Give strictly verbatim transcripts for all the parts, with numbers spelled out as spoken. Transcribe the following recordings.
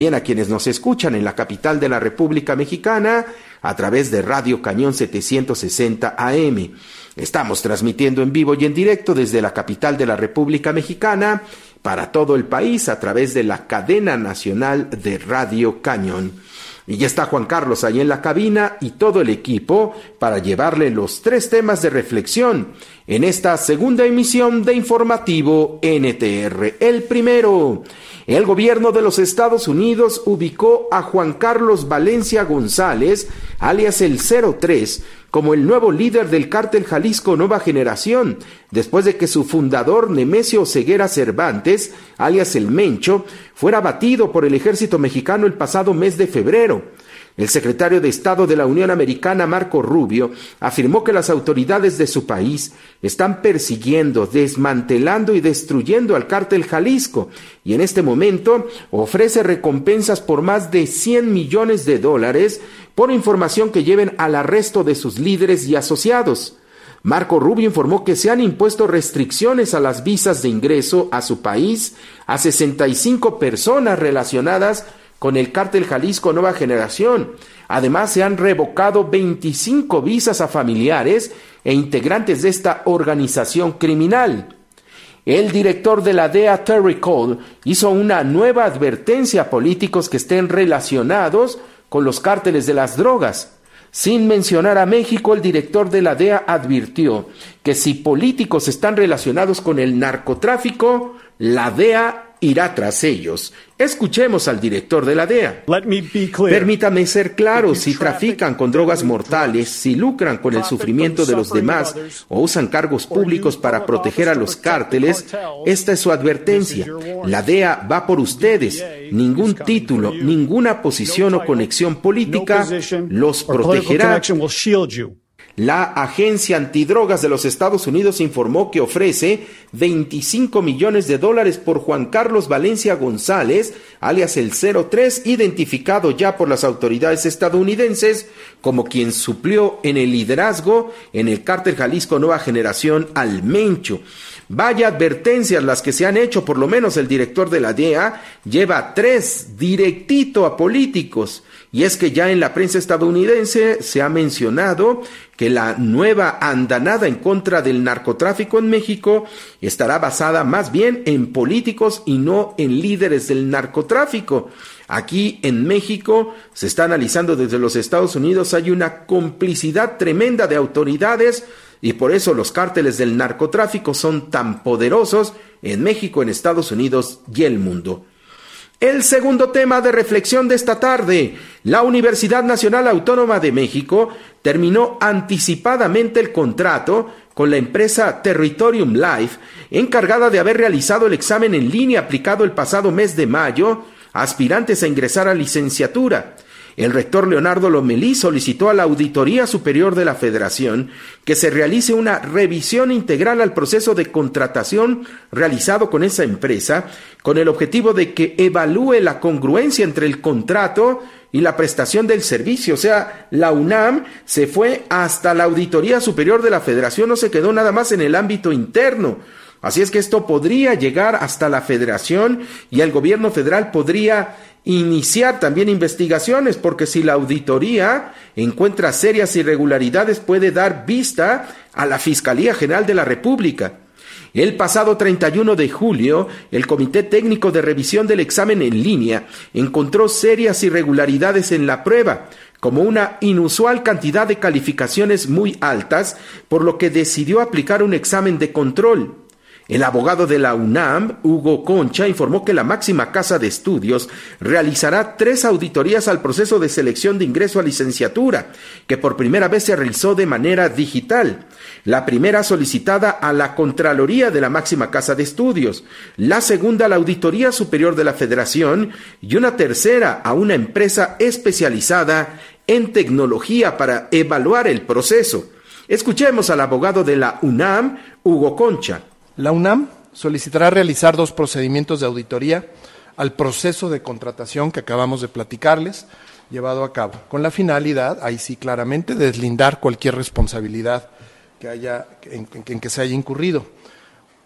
Bien, a quienes nos escuchan en la capital de la República Mexicana a través de Radio Cañón setecientos sesenta A M. Estamos transmitiendo en vivo y en directo desde la capital de la República Mexicana para todo el país a través de la cadena nacional de Radio Cañón. Y ya está Juan Carlos ahí en la cabina y todo el equipo para llevarle los tres temas de reflexión en esta segunda emisión de Informativo N T R. El primero, el gobierno de los Estados Unidos ubicó a Juan Carlos Valencia González, alias el cero tres, como el nuevo líder del cártel Jalisco Nueva Generación, después de que su fundador Nemesio Ceguera Cervantes, alias el Mencho, fuera abatido por el ejército mexicano el pasado mes de febrero. El secretario de Estado de la Unión Americana, Marco Rubio, afirmó que las autoridades de su país están persiguiendo, desmantelando y destruyendo al cártel Jalisco y en este momento ofrece recompensas por más de cien millones de dólares por información que lleven al arresto de sus líderes y asociados. Marco Rubio informó que se han impuesto restricciones a las visas de ingreso a su país a sesenta y cinco personas relacionadas con el cártel Jalisco Nueva Generación. Además, se han revocado veinticinco visas a familiares e integrantes de esta organización criminal. El director de la D E A, Terry Cole, hizo una nueva advertencia a políticos que estén relacionados con los cárteles de las drogas. Sin mencionar a México, el director de la D E A advirtió que si políticos están relacionados con el narcotráfico, la D E A irá tras ellos. Escuchemos al director de la D E A. Permítame ser claro, si trafican con drogas mortales, si lucran con el sufrimiento de los demás o usan cargos públicos para proteger a los cárteles, esta es su advertencia. La D E A va por ustedes. Ningún título, ninguna posición o conexión política los protegerá. La Agencia Antidrogas de los Estados Unidos informó que ofrece veinticinco millones de dólares por Juan Carlos Valencia González, alias el cero tres, identificado ya por las autoridades estadounidenses como quien suplió en el liderazgo en el cártel Jalisco Nueva Generación al Mencho. Vaya advertencias las que se han hecho, por lo menos el director de la D E A lleva tres directito a políticos. Y es que ya en la prensa estadounidense se ha mencionado que la nueva andanada en contra del narcotráfico en México estará basada más bien en políticos y no en líderes del narcotráfico. Aquí en México se está analizando desde los Estados Unidos, hay una complicidad tremenda de autoridades y por eso los cárteles del narcotráfico son tan poderosos en México, en Estados Unidos y el mundo. El segundo tema de reflexión de esta tarde, la Universidad Nacional Autónoma de México terminó anticipadamente el contrato con la empresa Territorium Life, encargada de haber realizado el examen en línea aplicado el pasado mes de mayo a aspirantes a ingresar a licenciatura. El rector Leonardo Lomelí solicitó a la Auditoría Superior de la Federación que se realice una revisión integral al proceso de contratación realizado con esa empresa, con el objetivo de que evalúe la congruencia entre el contrato y la prestación del servicio. O sea, la UNAM se fue hasta la Auditoría Superior de la Federación, no se quedó nada más en el ámbito interno. Así es que esto podría llegar hasta la Federación y el gobierno federal podría iniciar también investigaciones, porque si la auditoría encuentra serias irregularidades puede dar vista a la Fiscalía General de la República. El pasado treinta y uno de julio, el Comité Técnico de Revisión del Examen en Línea encontró serias irregularidades en la prueba, como una inusual cantidad de calificaciones muy altas, por lo que decidió aplicar un examen de control. El abogado de la UNAM, Hugo Concha, informó que la máxima casa de estudios realizará tres auditorías al proceso de selección de ingreso a licenciatura, que por primera vez se realizó de manera digital. La primera solicitada a la Contraloría de la máxima casa de estudios, la segunda a la Auditoría Superior de la Federación y una tercera a una empresa especializada en tecnología para evaluar el proceso. Escuchemos al abogado de la UNAM, Hugo Concha. La UNAM solicitará realizar dos procedimientos de auditoría al proceso de contratación que acabamos de platicarles, llevado a cabo, con la finalidad, ahí sí claramente, deslindar cualquier responsabilidad que haya, en, en que se haya incurrido.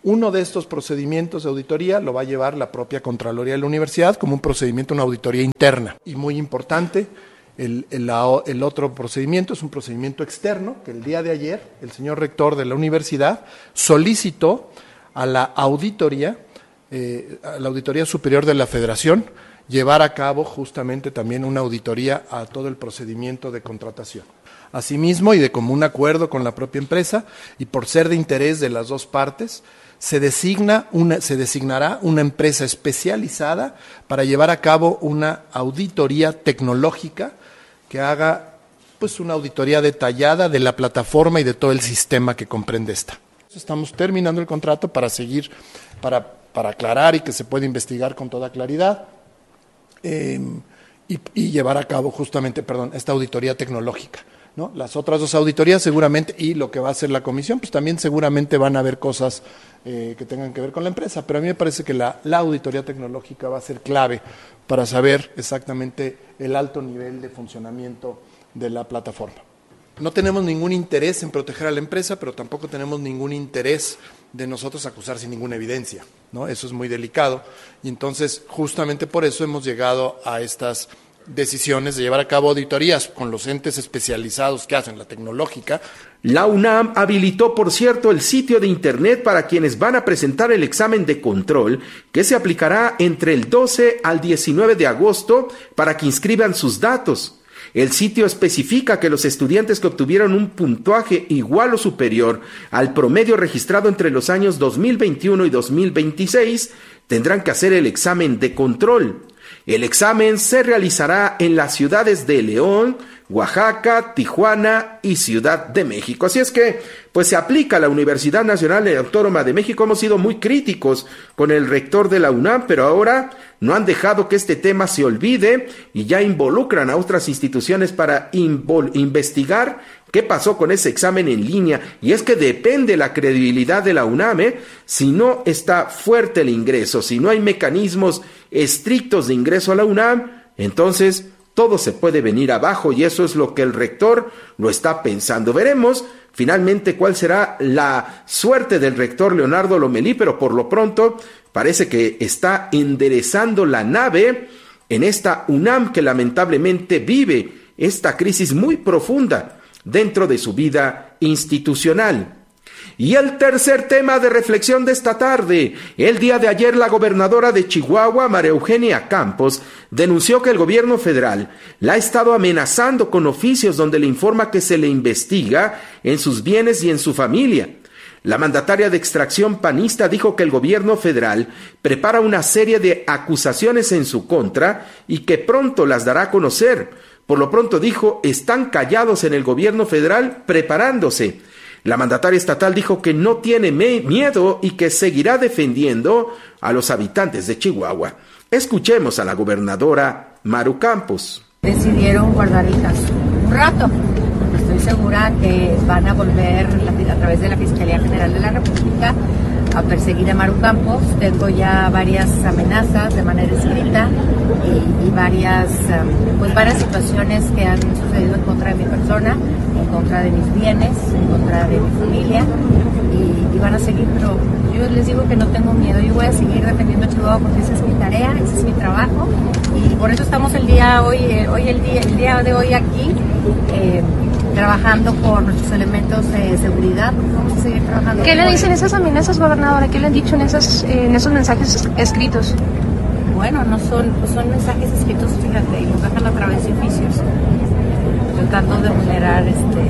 Uno de estos procedimientos de auditoría lo va a llevar la propia Contraloría de la Universidad como un procedimiento, una auditoría interna. Y muy importante, el, el, el otro procedimiento es un procedimiento externo, que el día de ayer el señor rector de la universidad solicitó a la auditoría, eh, a la Auditoría Superior de la Federación, llevar a cabo justamente también una auditoría a todo el procedimiento de contratación. Asimismo, y de común acuerdo con la propia empresa, y por ser de interés de las dos partes, se designa una, se designará una empresa especializada para llevar a cabo una auditoría tecnológica que haga pues una auditoría detallada de la plataforma y de todo el sistema que comprende esta. Estamos terminando el contrato para seguir, para, para aclarar y que se pueda investigar con toda claridad eh, y, y llevar a cabo justamente, perdón, esta auditoría tecnológica, ¿no? Las otras dos auditorías seguramente, y lo que va a hacer la comisión, pues también seguramente van a haber cosas eh, que tengan que ver con la empresa, pero a mí me parece que la, la auditoría tecnológica va a ser clave para saber exactamente el alto nivel de funcionamiento de la plataforma. No tenemos ningún interés en proteger a la empresa, pero tampoco tenemos ningún interés de nosotros acusar sin ninguna evidencia, ¿no? Eso es muy delicado, y entonces justamente por eso hemos llegado a estas decisiones de llevar a cabo auditorías con los entes especializados que hacen la tecnológica. La UNAM habilitó, por cierto, el sitio de internet para quienes van a presentar el examen de control, que se aplicará entre el doce al diecinueve de agosto para que inscriban sus datos. El sitio especifica que los estudiantes que obtuvieron un puntaje igual o superior al promedio registrado entre los años dos mil veintiuno y dos mil veintiséis tendrán que hacer el examen de control. El examen se realizará en las ciudades de León, Oaxaca, Tijuana y Ciudad de México. Así es que, pues se aplica a la Universidad Nacional Autónoma de México. Hemos sido muy críticos con el rector de la UNAM, pero ahora no han dejado que este tema se olvide y ya involucran a otras instituciones para investigar qué pasó con ese examen en línea. Y es que depende la credibilidad de la UNAM, ¿eh? Si no está fuerte el ingreso, si no hay mecanismos estrictos de ingreso a la UNAM, entonces todo se puede venir abajo, y eso es lo que el rector lo está pensando. Veremos finalmente cuál será la suerte del rector Leonardo Lomelí, pero por lo pronto parece que está enderezando la nave en esta UNAM que lamentablemente vive esta crisis muy profunda dentro de su vida institucional. Y el tercer tema de reflexión de esta tarde: el día de ayer la gobernadora de Chihuahua, María Eugenia Campos, denunció que el gobierno federal la ha estado amenazando con oficios donde le informa que se le investiga en sus bienes y en su familia. La mandataria de extracción panista dijo que el gobierno federal prepara una serie de acusaciones en su contra y que pronto las dará a conocer. Por lo pronto dijo, están callados en el gobierno federal preparándose. La mandataria estatal dijo que no tiene miedo y que seguirá defendiendo a los habitantes de Chihuahua. Escuchemos a la gobernadora Maru Campos. Decidieron guardar el caso un rato. Estoy segura que van a volver a través de la Fiscalía General de la República a perseguir a Maru Campos. Tengo ya varias amenazas de manera escrita y, y varias, pues varias situaciones que han sucedido en contra de mi persona, en contra de mis bienes, en contra de mi familia, y, y van a seguir, pero yo les digo que no tengo miedo. Yo voy a seguir defendiendo a Chihuahua porque esa es mi tarea, ese es mi trabajo, y por eso estamos el día hoy, eh, hoy el día, el día de hoy aquí, eh, trabajando con nuestros elementos de seguridad, porque vamos a seguir trabajando. ¿Qué le dicen esas amenazas, gobernadora? ¿Qué le han dicho en, esas, en esos mensajes escritos? Bueno, no son, son mensajes escritos, fíjate, y los dejan a través de oficios, tratando de vulnerar este,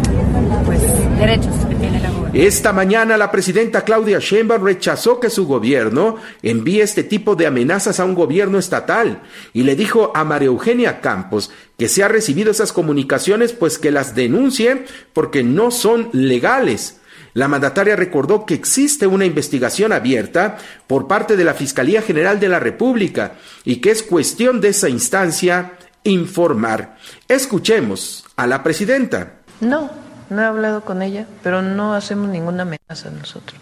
pues, derechos que tiene la gobernadora. Esta mañana la presidenta Claudia Sheinbaum rechazó que su gobierno envíe este tipo de amenazas a un gobierno estatal y le dijo a María Eugenia Campos que se ha recibido esas comunicaciones, pues que las denuncie porque no son legales. La mandataria recordó que existe una investigación abierta por parte de la Fiscalía General de la República y que es cuestión de esa instancia informar. Escuchemos a la presidenta. No, no he hablado con ella, pero no hacemos ninguna amenaza nosotros.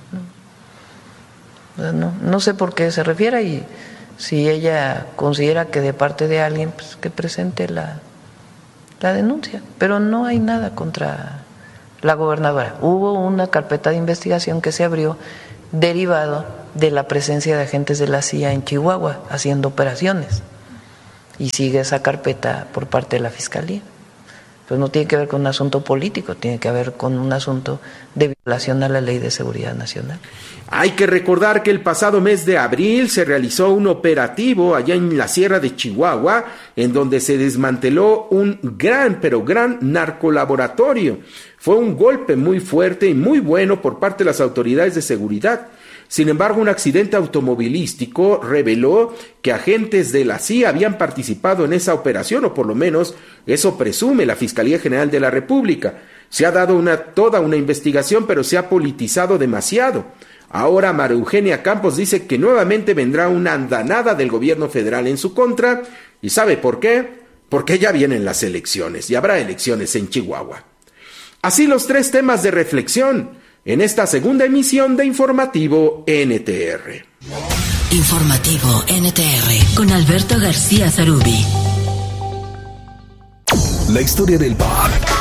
No, o sea, no, no sé por qué se refiere, y si ella considera que de parte de alguien, pues que presente la, la denuncia. Pero no hay nada contra la gobernadora. Hubo una carpeta de investigación que se abrió derivado de la presencia de agentes de la C I A en Chihuahua haciendo operaciones, y sigue esa carpeta por parte de la Fiscalía. Pues no tiene que ver con un asunto político, tiene que ver con un asunto de violación a la Ley de Seguridad Nacional. Hay que recordar que el pasado mes de abril se realizó un operativo allá en la Sierra de Chihuahua, en donde se desmanteló un gran, pero gran narcolaboratorio. Fue un golpe muy fuerte y muy bueno por parte de las autoridades de seguridad. Sin embargo, un accidente automovilístico reveló que agentes de la C I A habían participado en esa operación, o por lo menos eso presume la Fiscalía General de la República. Se ha dado una, toda una investigación, pero se ha politizado demasiado. Ahora María Eugenia Campos dice que nuevamente vendrá una andanada del gobierno federal en su contra. ¿Y sabe por qué? Porque ya vienen las elecciones y habrá elecciones en Chihuahua. Así los tres temas de reflexión en esta segunda emisión de Informativo N T R. Informativo N T R con Alberto García Zarubi. La historia del pop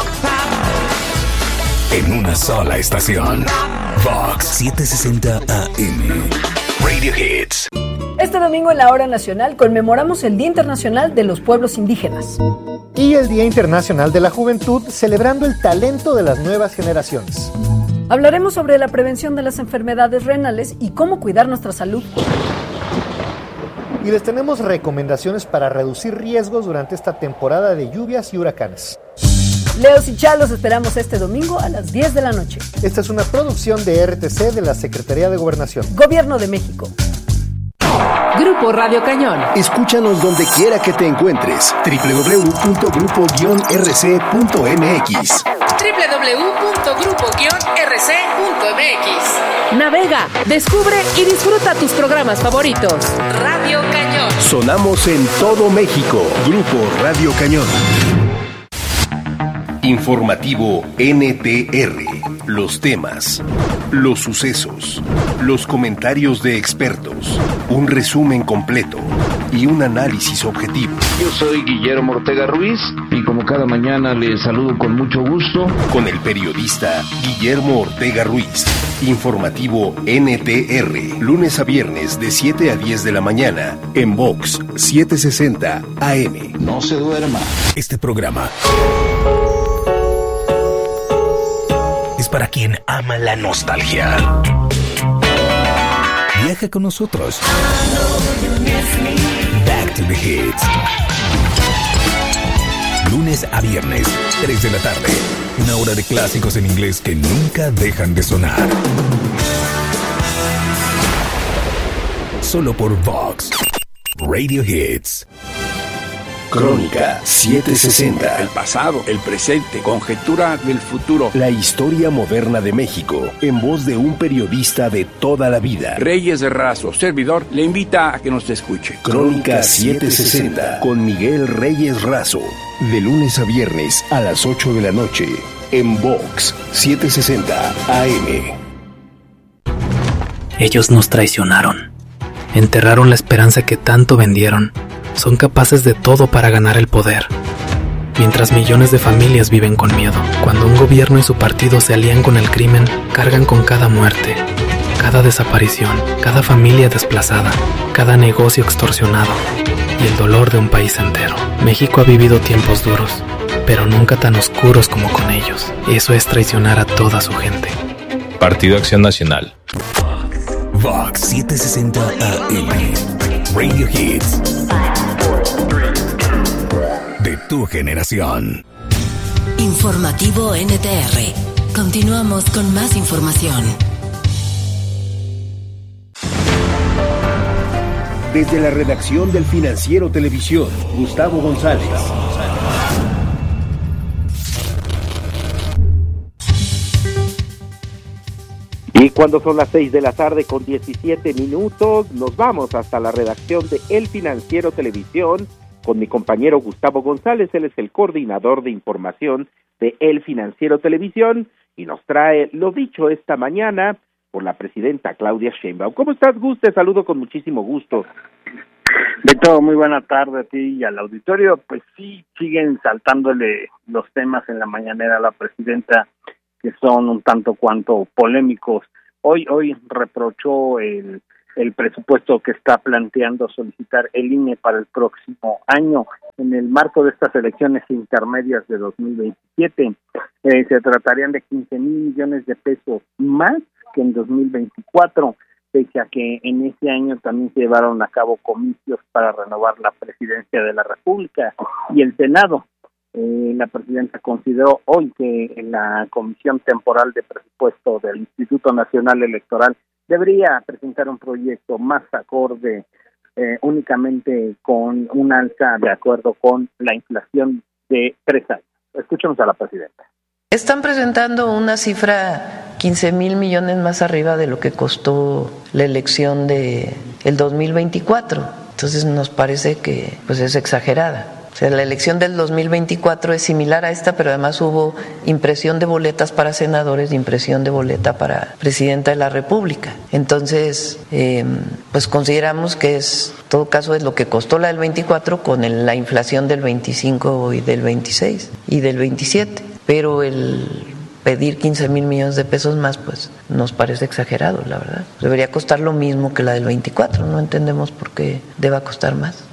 en una sola estación. Vox setecientos sesenta A M. Radio Hits. Este domingo en la Hora Nacional conmemoramos el Día Internacional de los Pueblos Indígenas. Y el Día Internacional de la Juventud, celebrando el talento de las nuevas generaciones. Hablaremos sobre la prevención de las enfermedades renales y cómo cuidar nuestra salud. Y les tenemos recomendaciones para reducir riesgos durante esta temporada de lluvias y huracanes. Leos y Chá, los esperamos este domingo a las diez de la noche. Esta es una producción de R T C de la Secretaría de Gobernación. Gobierno de México. Grupo Radio Cañón. Escúchanos donde quiera que te encuentres. doble u doble u doble u punto grupo guion r c punto m x. doble u doble u doble u punto grupo guion r c punto m x. Navega, descubre y disfruta tus programas favoritos. Radio Cañón. Sonamos en todo México. Grupo Radio Cañón. Informativo N T R. Los temas, los sucesos, los comentarios de expertos, un resumen completo y un análisis objetivo. Yo soy Guillermo Ortega Ruiz y como cada mañana les saludo con mucho gusto. Con el periodista Guillermo Ortega Ruiz. Informativo N T R. Lunes a viernes de siete a diez de la mañana en Vox setecientos sesenta A M. No se duerma. Este programa es para quien ama la nostalgia. Viaja con nosotros. Back to the Hits. Lunes a viernes, tres de la tarde. Una hora de clásicos en inglés que nunca dejan de sonar. Solo por Vox Radio Hits. Crónica setecientos sesenta. El pasado, el presente, conjetura del futuro. La historia moderna de México, en voz de un periodista de toda la vida. Reyes de Razo, servidor, le invita a que nos escuche. Crónica setecientos sesenta, con Miguel Reyes Razo. De lunes a viernes a las ocho de la noche, en Vox setecientos sesenta A M. Ellos nos traicionaron. Enterraron la esperanza que tanto vendieron. Son capaces de todo para ganar el poder. Mientras millones de familias viven con miedo. Cuando un gobierno y su partido se alían con el crimen, cargan con cada muerte, cada desaparición, cada familia desplazada, cada negocio extorsionado y el dolor de un país entero. México ha vivido tiempos duros, pero nunca tan oscuros como con ellos. Eso es traicionar a toda su gente. Partido Acción Nacional. Vox setecientos sesenta A M. Radio Hits. De tu generación. Informativo N T R. Continuamos con más información. Desde la redacción del Financiero Televisión, Gustavo González. Y cuando son las seis de la tarde con diecisiete minutos, nos vamos hasta la redacción de El Financiero Televisión con mi compañero Gustavo González. Él es el coordinador de información de El Financiero Televisión y nos trae lo dicho esta mañana por la presidenta Claudia Sheinbaum. ¿Cómo estás, Gus? Te saludo con muchísimo gusto. Beto, muy buena tarde a ti y al auditorio. Pues sí, siguen saltándole los temas en la mañanera a la presidenta que son un tanto cuanto polémicos. hoy hoy reprochó el el presupuesto que está planteando solicitar el I N E para el próximo año en el marco de estas elecciones intermedias de dos mil veintisiete. Eh, se tratarían de quince mil millones de pesos más que en dos mil veinticuatro, pese a que en ese año también se llevaron a cabo comicios para renovar la presidencia de la República y el Senado. Eh, la presidenta consideró hoy que en la Comisión Temporal de Presupuesto del Instituto Nacional Electoral debería presentar un proyecto más acorde eh, únicamente con un alza de acuerdo con la inflación de tres años. Escuchemos a la presidenta. Están presentando una cifra quince mil millones más arriba de lo que costó la elección de el dos mil veinticuatro. Entonces nos parece que pues es exagerada. O sea, la elección del dos mil veinticuatro es similar a esta, pero además hubo impresión de boletas para senadores y impresión de boleta para presidenta de la República. Entonces, eh, pues consideramos que es, en todo caso, es lo que costó la del veinticuatro con el, la inflación del veinticinco y del veintiséis y del veintisiete. Pero el pedir quince mil millones de pesos más, pues nos parece exagerado, la verdad. Debería costar lo mismo que la del veinticuatro, no entendemos por qué deba costar más.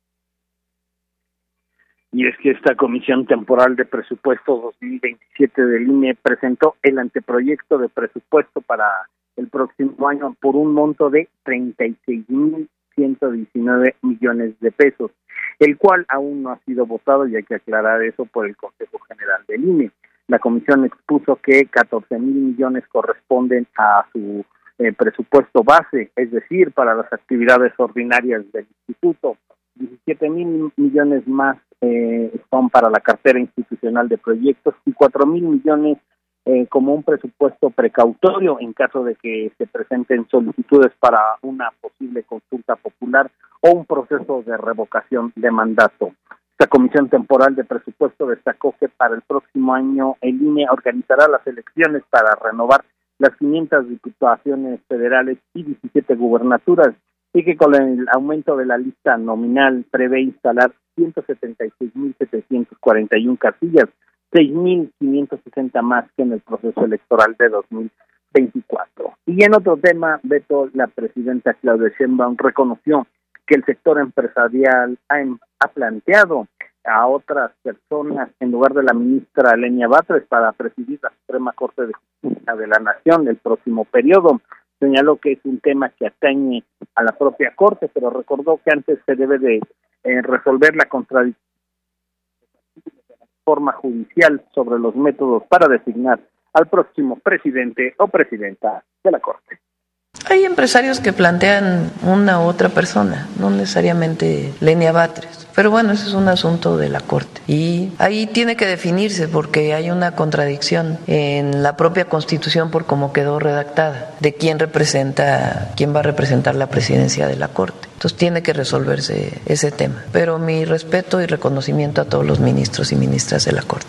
Y es que esta Comisión Temporal de Presupuesto dos mil veintisiete del I N E presentó el anteproyecto de presupuesto para el próximo año por un monto de treinta y seis mil ciento diecinueve millones de pesos, el cual aún no ha sido votado y hay que aclarar eso por el Consejo General del I N E. La comisión expuso que catorce mil millones corresponden a su eh, presupuesto base, es decir, para las actividades ordinarias del instituto. diecisiete mil millones más eh, son para la cartera institucional de proyectos y cuatro mil millones eh, como un presupuesto precautorio en caso de que se presenten solicitudes para una posible consulta popular o un proceso de revocación de mandato. Esta Comisión Temporal de Presupuesto destacó que para el próximo año el I N E organizará las elecciones para renovar las quinientas diputaciones federales y diecisiete gubernaturas, y que con el aumento de la lista nominal prevé instalar ciento setenta y seis mil setecientos cuarenta y uno casillas, seis mil quinientos sesenta más que en el proceso electoral de dos mil veinticuatro. Y en otro tema, Beto, la presidenta Claudia Sheinbaum reconoció que el sector empresarial ha, ha planteado a otras personas en lugar de la ministra Lenia Batres para presidir la Suprema Corte de Justicia de la Nación el próximo periodo. Señaló que es un tema que atañe a la propia Corte, pero recordó que antes se debe de eh, resolver la contradicción de la forma judicial sobre los métodos para designar al próximo presidente o presidenta de la Corte. Hay empresarios que plantean una u otra persona, no necesariamente Lenia Batres, pero bueno, ese es un asunto de la Corte. Y ahí tiene que definirse porque hay una contradicción en la propia Constitución por cómo quedó redactada, de quién representa, quién va a representar la presidencia de la Corte. Entonces tiene que resolverse ese tema. Pero mi respeto y reconocimiento a todos los ministros y ministras de la Corte.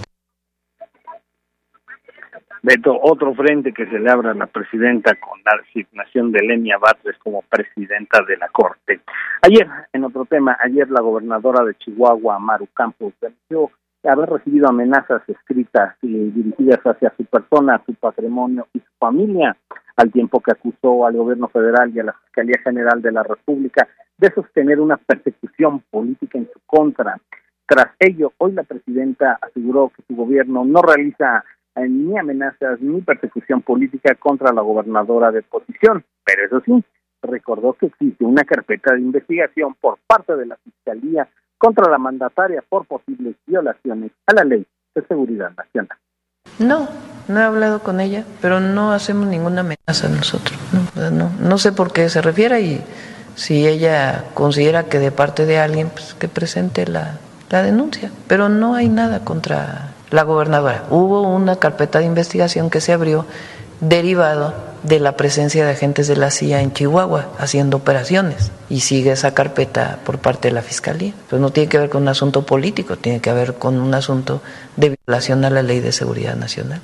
Beto, otro frente que se le abre a la presidenta con la designación de Lenia Batres como presidenta de la Corte. Ayer, en otro tema, ayer la gobernadora de Chihuahua, Maru Campos, denunció haber recibido amenazas escritas y dirigidas hacia su persona, su patrimonio y su familia, al tiempo que acusó al gobierno federal y a la Fiscalía General de la República de sostener una persecución política en su contra. Tras ello, hoy la presidenta aseguró que su gobierno no realiza ni amenazas ni persecución política contra la gobernadora de oposición, pero eso sí, recordó que existe una carpeta de investigación por parte de la Fiscalía contra la mandataria por posibles violaciones a la Ley de Seguridad Nacional. No, no he hablado con ella, pero no hacemos ninguna amenaza nosotros, no, no, no sé por qué se refiere y si ella considera que de parte de alguien, pues que presente la, la denuncia, pero no hay nada contra la gobernadora. Hubo una carpeta de investigación que se abrió derivado de la presencia de agentes de la C I A en Chihuahua haciendo operaciones y sigue esa carpeta por parte de la Fiscalía. Pues no tiene que ver con un asunto político, tiene que ver con un asunto de violación a la Ley de Seguridad Nacional.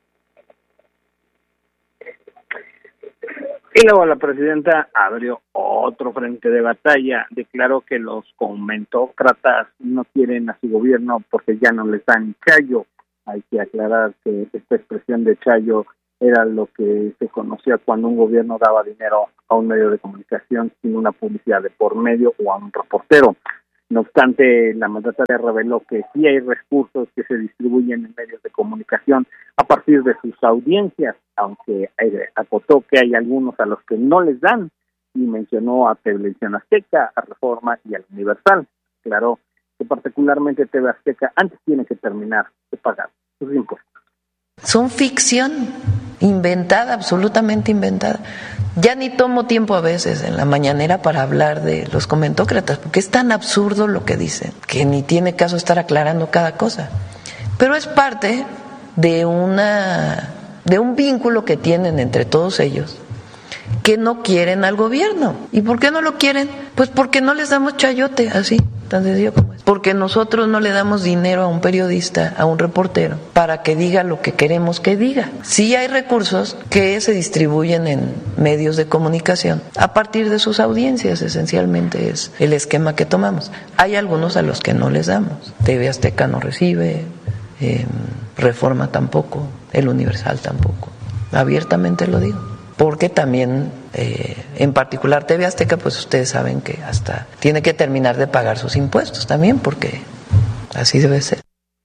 Y luego la presidenta abrió otro frente de batalla, declaró que los comentócratas no quieren a su gobierno porque ya no les dan chayo. Hay que aclarar que esta expresión de chayo era lo que se conocía cuando un gobierno daba dinero a un medio de comunicación sin una publicidad de por medio o a un reportero. No obstante, la mandataria reveló que sí hay recursos que se distribuyen en medios de comunicación a partir de sus audiencias, aunque acotó que hay algunos a los que no les dan, y mencionó a Televisión Azteca, a Reforma y al Universal. Claro que particularmente T V Azteca antes tiene que terminar de pagar sus impuestos. Son ficción inventada, absolutamente inventada. Ya ni tomo tiempo a veces en la mañanera para hablar de los comentócratas, porque es tan absurdo lo que dicen, que ni tiene caso estar aclarando cada cosa. Pero es parte de una de un vínculo que tienen entre todos ellos, que no quieren al gobierno. ¿Y por qué no lo quieren? Pues porque no les damos chayote, así, tan sencillo como es. Porque nosotros no le damos dinero a un periodista, a un reportero, para que diga lo que queremos que diga. Sí hay recursos que se distribuyen en medios de comunicación a partir de sus audiencias, esencialmente es el esquema que tomamos. Hay algunos a los que no les damos. T V Azteca no recibe, eh, Reforma tampoco, el Universal tampoco. Abiertamente lo digo. Porque también, eh, en particular T V Azteca, pues ustedes saben que hasta tiene que terminar de pagar sus impuestos también, porque así debe ser.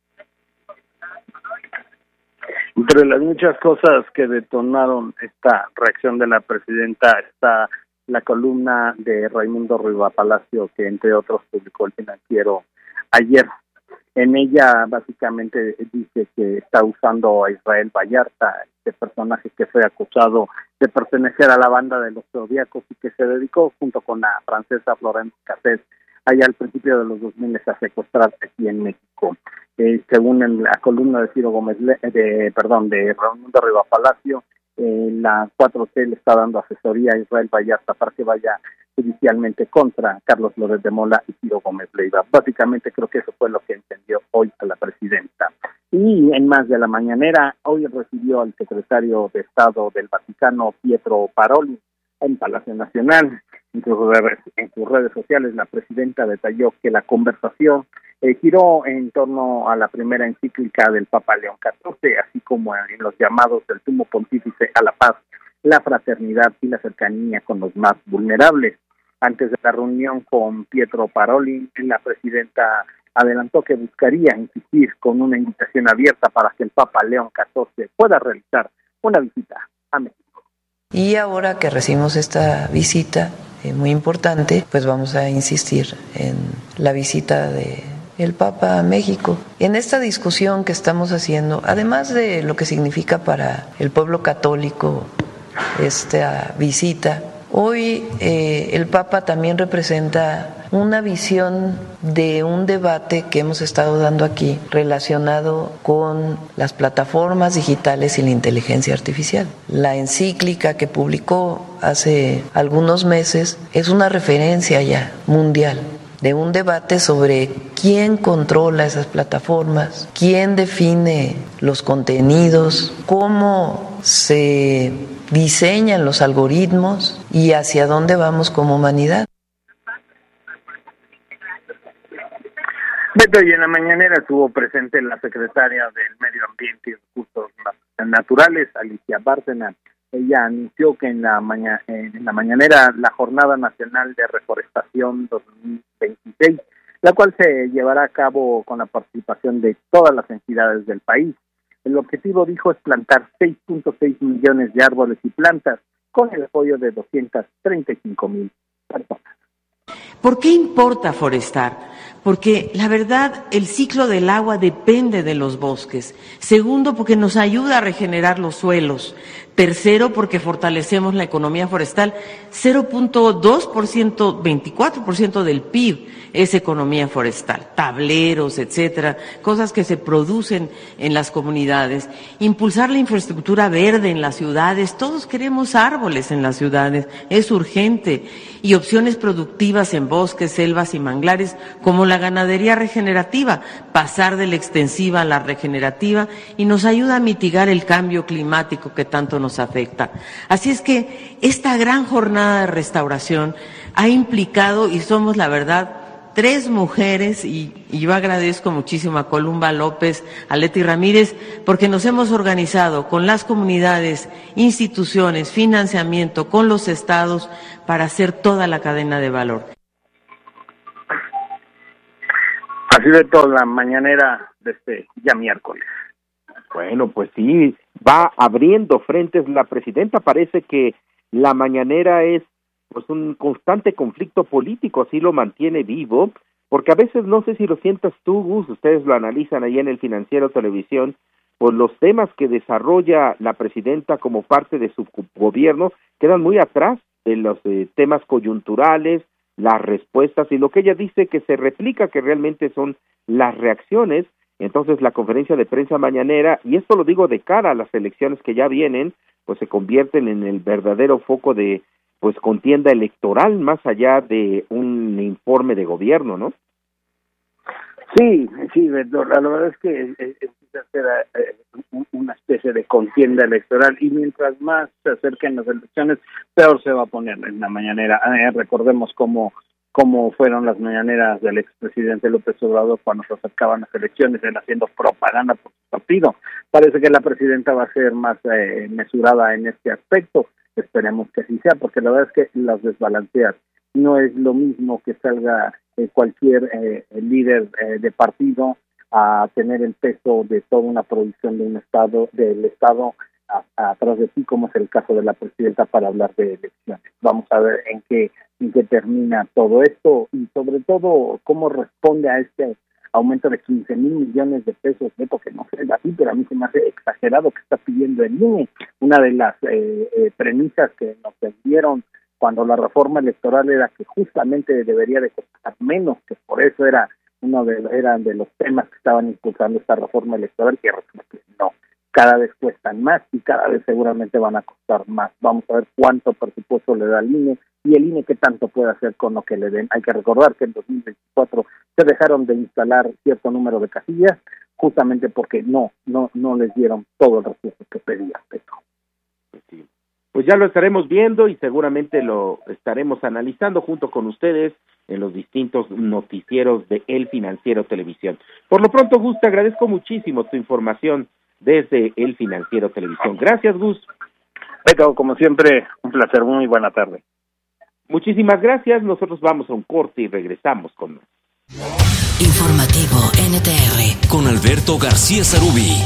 Entre las muchas cosas que detonaron esta reacción de la presidenta está la columna de Raimundo Riva Palacio, que entre otros publicó El Financiero ayer. En ella básicamente dice que está usando a Israel Vallarta, este personaje que fue acusado de pertenecer a la banda de los zodiacos y que se dedicó junto con la francesa Florence Cassés allá al principio de los dos mil a secuestrar aquí en México. Eh, según en la columna de Ciro Gómez, de, perdón, de Raimundo Riva Palacio, eh, la cuatro T le está dando asesoría a Israel Vallarta para que vaya judicialmente contra Carlos Loret de Mola y Ciro Gómez Leiva. Básicamente creo que eso fue lo que entendió hoy a la presidenta. Y en más de la mañanera, hoy recibió al secretario de Estado del Vaticano, Pietro Parolin, en Palacio Nacional. En sus redes, en sus redes sociales, la presidenta detalló que la conversación eh, giró en torno a la primera encíclica del Papa León catorce, así como en los llamados del Sumo Pontífice a la paz, la fraternidad y la cercanía con los más vulnerables. Antes de la reunión con Pietro Parolin, la presidenta adelantó que buscaría insistir con una invitación abierta para que el Papa León catorce pueda realizar una visita a México. Y ahora que recibimos esta visita eh, muy importante, pues vamos a insistir en la visita de el Papa a México. En esta discusión que estamos haciendo, además de lo que significa para el pueblo católico esta visita, hoy eh, el Papa también representa una visión de un debate que hemos estado dando aquí relacionado con las plataformas digitales y la inteligencia artificial. La encíclica que publicó hace algunos meses es una referencia ya mundial de un debate sobre quién controla esas plataformas, quién define los contenidos, cómo se diseñan los algoritmos y hacia dónde vamos como humanidad. Beto, y en la mañanera estuvo presente la secretaria del Medio Ambiente y Recursos Naturales, Alicia Bárcena. Ella anunció que en la, maña, en la mañanera la Jornada Nacional de Reforestación dos mil veintiséis, la cual se llevará a cabo con la participación de todas las entidades del país. El objetivo, dijo, es plantar seis punto seis millones de árboles y plantas con el apoyo de doscientas treinta y cinco mil personas. ¿Por qué importa forestar? Porque la verdad, el ciclo del agua depende de los bosques. Segundo, porque nos ayuda a regenerar los suelos. Tercero, porque fortalecemos la economía forestal. cero punto dos por ciento, veinticuatro por ciento del P I B es economía forestal. Tableros, etcétera, cosas que se producen en las comunidades. Impulsar la infraestructura verde en las ciudades. Todos queremos árboles en las ciudades. Es urgente. Y opciones productivas en bosques, selvas y manglares, como la ganadería regenerativa, pasar de la extensiva a la regenerativa, y nos ayuda a mitigar el cambio climático que tanto nos afecta. Así es que esta gran jornada de restauración ha implicado, y somos la verdad tres mujeres, y, y yo agradezco muchísimo a Columba López, a Leti Ramírez, porque nos hemos organizado con las comunidades, instituciones, financiamiento, con los estados, para hacer toda la cadena de valor. Así de toda la mañanera de este ya miércoles. Bueno, pues sí, va abriendo frentes la presidenta. Parece que la mañanera es pues un constante conflicto político, así lo mantiene vivo, porque a veces, no sé si lo sientas tú, Gus, ustedes lo analizan ahí en el Financiero Televisión, pues los temas que desarrolla la presidenta como parte de su gobierno quedan muy atrás de los eh, temas coyunturales, las respuestas y lo que ella dice que se replica, que realmente son las reacciones. Entonces la conferencia de prensa mañanera, y esto lo digo de cara a las elecciones que ya vienen, pues se convierten en el verdadero foco de pues contienda electoral más allá de un informe de gobierno, ¿no? Sí, sí, la verdad es que empieza a ser una especie de contienda electoral y mientras más se acerquen las elecciones, peor se va a poner en la mañanera. Eh, recordemos cómo cómo fueron las mañaneras del expresidente López Obrador cuando se acercaban las elecciones, él haciendo propaganda por su partido. Parece que la presidenta va a ser más eh, mesurada en este aspecto. Esperemos que así sea, porque la verdad es que las desbalanceas. No es lo mismo que salga eh, cualquier eh, líder eh, de partido a tener el peso de toda una producción de un estado, del estado a, a atrás de ti, como es el caso de la presidenta, para hablar de elecciones. Vamos a ver en qué en qué termina todo esto y sobre todo cómo responde a este aumento de quince mil millones de pesos neto, que no sé así, pero a mí se me hace exagerado que está pidiendo el I N E. Una de las eh, eh, premisas que nos vendieron cuando la reforma electoral era que justamente debería de costar menos, que por eso era uno de eran de los temas que estaban impulsando esta reforma electoral, que resulta que no, cada vez cuestan más y cada vez seguramente van a costar más. Vamos a ver cuánto presupuesto le da el I N E y el I N E qué tanto puede hacer con lo que le den. Hay que recordar que en dos mil veinticuatro se dejaron de instalar cierto número de casillas justamente porque no no no les dieron todo el recurso que pedía Petro. Sí. Pues ya lo estaremos viendo y seguramente lo estaremos analizando junto con ustedes en los distintos noticieros de El Financiero Televisión. Por lo pronto, Gus, te agradezco muchísimo tu información desde El Financiero Televisión. Gracias, Gus. Beto, como siempre, un placer, muy buena tarde. Muchísimas gracias, nosotros vamos a un corte y regresamos con más. Informativo N T R con Alberto García Sarubí.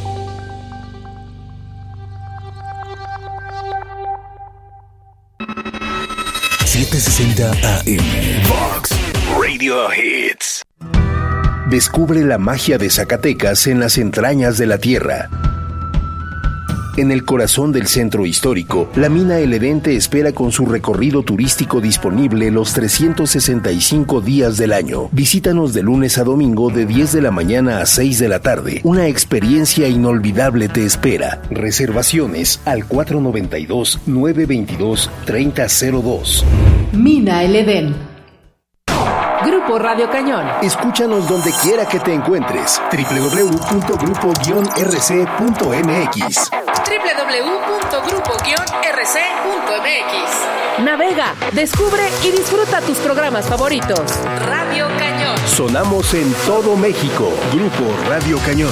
setecientos sesenta A M Vox Radio Hits. Descubre la magia de Zacatecas en las entrañas de la tierra. En el corazón del centro histórico, la mina El Edén te espera con su recorrido turístico disponible los trescientos sesenta y cinco días del año. Visítanos de lunes a domingo de diez de la mañana a seis de la tarde. Una experiencia inolvidable te espera. Reservaciones al cuatro noventa y dos, nueve veintidós, treinta cero dos. Mina El Edén. Grupo Radio Cañón. Escúchanos donde quiera que te encuentres. doble u doble u doble u punto grupo guion r c punto m x. doble u doble u doble u punto grupo guion r c punto m x. Navega, descubre y disfruta tus programas favoritos. Radio Cañón. Sonamos en todo México. Grupo Radio Cañón.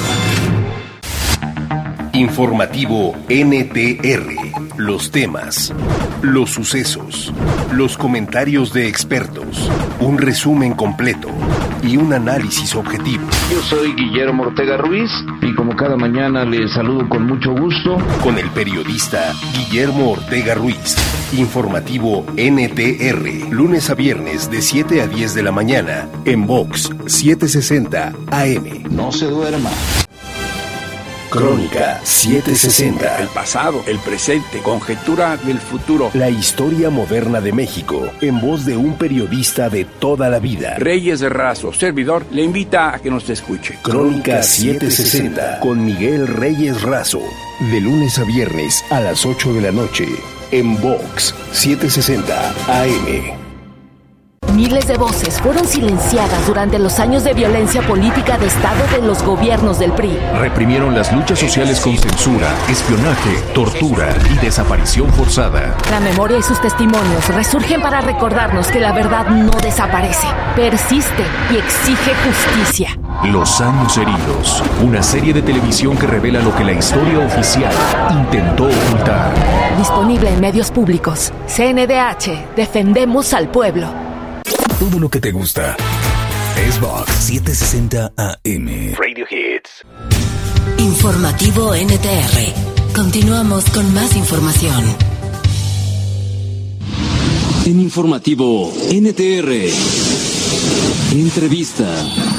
Informativo N T R. Los temas, los sucesos, los comentarios de expertos, un resumen completo y un análisis objetivo. Yo soy Guillermo Ortega Ruiz y como cada mañana les saludo con mucho gusto. Con el periodista Guillermo Ortega Ruiz. Informativo N T R. Lunes a viernes de siete a diez de la mañana en Vox setecientos sesenta A M. No se duerma. Crónica setecientos sesenta. El pasado, el presente, conjetura del futuro. La historia moderna de México, en voz de un periodista de toda la vida. Reyes Razo, servidor, le invita a que nos escuche. Crónica setecientos sesenta, con Miguel Reyes Razo. De lunes a viernes a las ocho de la noche, en Vox setecientos sesenta A M. Miles de voces fueron silenciadas durante los años de violencia política de Estado de los gobiernos del P R I. Reprimieron las luchas sociales con censura, espionaje, tortura y desaparición forzada. La memoria y sus testimonios resurgen para recordarnos que la verdad no desaparece, persiste y exige justicia. Los años heridos, una serie de televisión que revela lo que la historia oficial intentó ocultar. Disponible en medios públicos. C N D H, defendemos al pueblo. Todo lo que te gusta es Vox setecientos sesenta A M. Radio Hits. Informativo N T R. Continuamos con más información. En Informativo N T R. Entrevista.